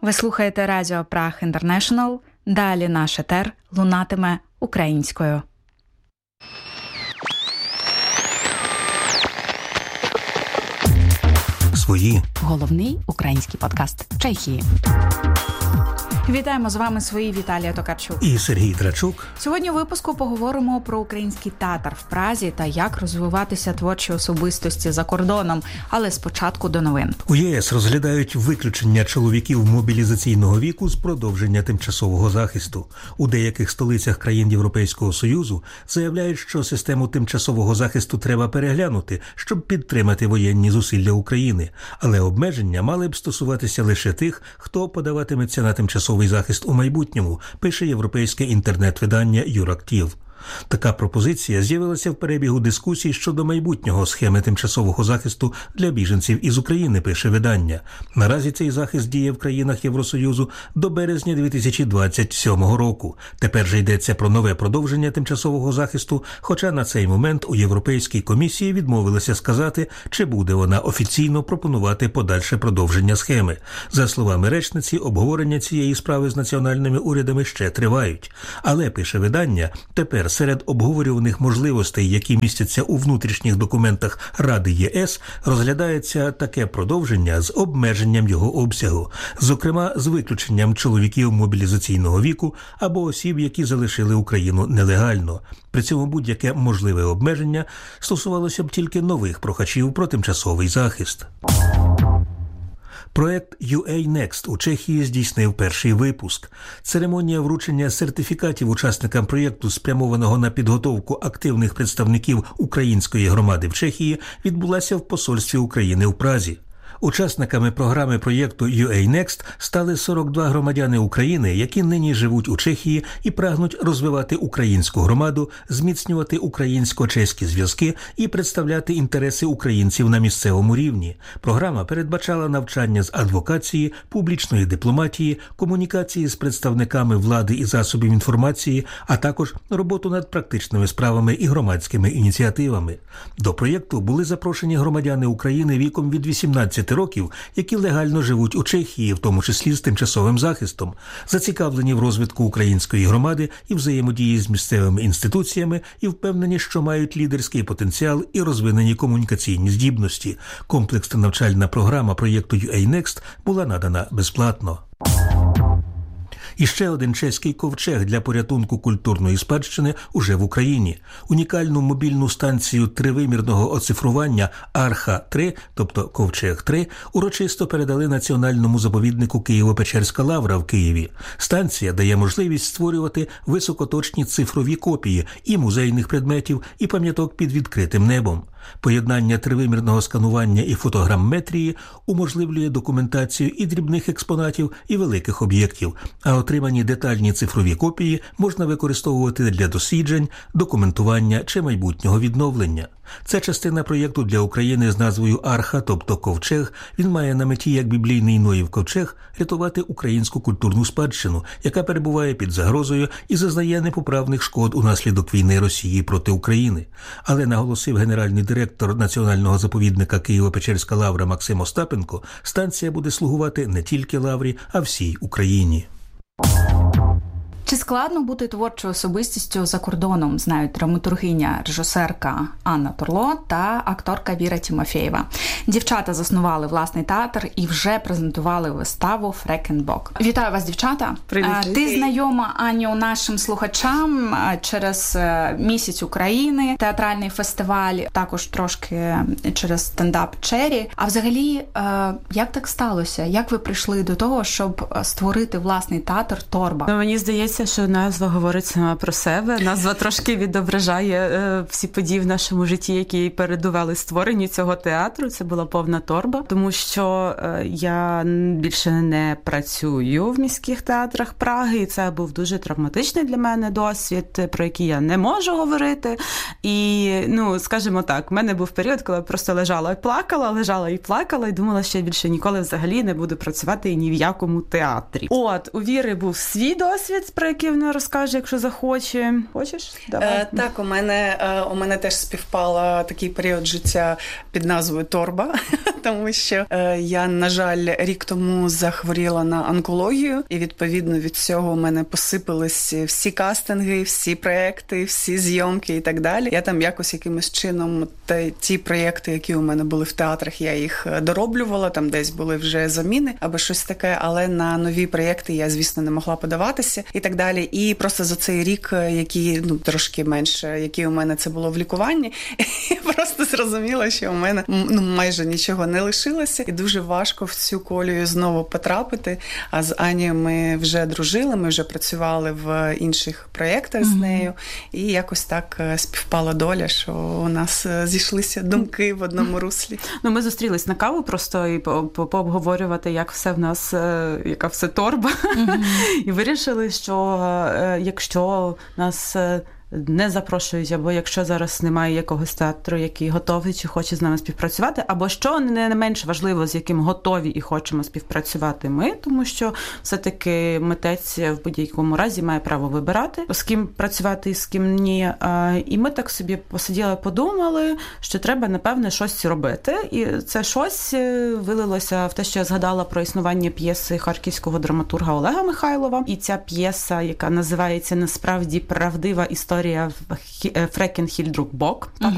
Ви слухаєте Радіо Праг Інтернешнл. Далі наш етер лунатиме українською. Свої. Головний український подкаст Чехії. Вітаємо, з вами свої Віталія Токарчук і Сергій Трачук. Сьогодні у випуску поговоримо про український театр в Празі та як розвиватися творчі особистості за кордоном. Але спочатку до новин. У ЄС розглядають виключення чоловіків мобілізаційного віку з продовження тимчасового захисту. У деяких столицях країн Європейського Союзу заявляють, що систему тимчасового захисту треба переглянути, щоб підтримати воєнні зусилля України. Але обмеження мали б стосуватися лише тих, хто подаватиметься на тимчасовий захист у майбутньому, пише європейське інтернет-видання «Юрактив». Така пропозиція з'явилася в перебігу дискусій щодо майбутнього схеми тимчасового захисту для біженців із України, пише видання. Наразі цей захист діє в країнах Євросоюзу до березня 2027 року. Тепер же йдеться про нове продовження тимчасового захисту, хоча на цей момент у Європейській комісії відмовилися сказати, чи буде вона офіційно пропонувати подальше продовження схеми. За словами речниці, обговорення цієї справи з національними урядами ще тривають. Але, пише видання, тепер серед обговорюваних можливостей, які містяться у внутрішніх документах Ради ЄС, розглядається таке продовження з обмеженням його обсягу, зокрема з виключенням чоловіків мобілізаційного віку або осіб, які залишили Україну нелегально. При цьому будь-яке можливе обмеження стосувалося б тільки нових прохачів про тимчасовий захист. Проект UA Next у Чехії здійснив перший випуск. Церемонія вручення сертифікатів учасникам проєкту, спрямованого на підготовку активних представників української громади в Чехії, відбулася в посольстві України в Празі. Учасниками програми проєкту UA Next стали 42 громадяни України, які нині живуть у Чехії і прагнуть розвивати українську громаду, зміцнювати українсько-чеські зв'язки і представляти інтереси українців на місцевому рівні. Програма передбачала навчання з адвокації, публічної дипломатії, комунікації з представниками влади і засобів інформації, а також роботу над практичними справами і громадськими ініціативами. До проєкту були запрошені громадяни України віком від 18 років, які легально живуть у Чехії, в тому числі з тимчасовим захистом, зацікавлені в розвитку української громади і взаємодії з місцевими інституціями і впевнені, що мають лідерський потенціал і розвинені комунікаційні здібності. Комплексна навчальна програма проєкту UA Next була надана безплатно. І ще один чеський ковчег для порятунку культурної спадщини уже в Україні. Унікальну мобільну станцію тривимірного оцифрування Арха-3, тобто Ковчег-3, урочисто передали Національному заповіднику Києво-Печерська Лавра в Києві. Станція дає можливість створювати високоточні цифрові копії і музейних предметів, і пам'яток під відкритим небом. Поєднання тривимірного сканування і фотограмметрії уможливлює документацію і дрібних експонатів, і великих об'єктів, а отримані детальні цифрові копії можна використовувати для досліджень, документування чи майбутнього відновлення. Це частина проєкту для України з назвою Арха, тобто Ковчег. Він має на меті, як біблійний Ноїв ковчег, рятувати українську культурну спадщину, яка перебуває під загрозою і зазнає непоправних шкод унаслідок війни Росії проти України. Але, наголосив генеральний директор Національного заповідника Києво-Печерська Лавра Максим Остапенко, станція буде слугувати не тільки Лаврі, а всій Україні. Чи складно бути творчою особистістю за кордоном, знають драматургиня, режисерка Анна Торло та акторка Віра Тімофєєва. Дівчата заснували власний театр і вже презентували виставу «Фрекенбок». Вітаю вас, дівчата. Привіт. Ти знайома, Аню, нашим слухачам через «Місяць України», театральний фестиваль, також трошки через стендап «Чері». А взагалі, як так сталося? Як ви прийшли до того, щоб створити власний театр «Торба»? Мені здається, що назва говорить сама про себе. Назва трошки відображає всі події в нашому житті, які передували створенню цього театру. Це була повна торба, тому що я більше не працюю в міських театрах Праги, і це був дуже травматичний для мене досвід, про який я не можу говорити. І, скажімо так, в мене був період, коли я просто лежала і плакала, і думала, що я більше ніколи взагалі не буду працювати ні в якому театрі. У Віри був свій досвід про який вона розкаже, якщо захоче. Хочеш? Давай. Так, у мене теж співпала такий період життя під назвою «Торба», тому що я, на жаль, рік тому захворіла на онкологію, і відповідно від цього у мене посипались всі кастинги, всі проекти, всі зйомки і так далі. Я там якимось чином ті проєкти, які у мене були в театрах, я їх дороблювала, там десь були вже заміни або щось таке, але на нові проєкти я, звісно, не могла подаватися і так далі. І просто за цей рік, який, трошки менше, який у мене це було в лікуванні, я просто зрозуміла, що у мене майже нічого не лишилося, і дуже важко в цю колію знову потрапити. А з Анією ми вже дружили, ми вже працювали в інших проєктах з нею, і якось так співпала доля, що у нас зійшлися думки в одному руслі. Ми зустрілись на каву просто і пообговорювати, як все в нас, яка все торба. І вирішили, що якщо нас не запрошують, або якщо зараз немає якогось театру, який готовий чи хоче з нами співпрацювати, або що не менш важливо, з яким готові і хочемо співпрацювати ми, тому що все-таки митець в будь-якому разі має право вибирати, з ким працювати і з ким ні. І ми так собі посиділи, подумали, що треба, напевне, щось робити. І це щось вилилося в те, що я згадала про існування п'єси харківського драматурга Олега Михайлова. І ця п'єса, яка називається «Насправді правдива історія Фрекен Хільдрук Бок»,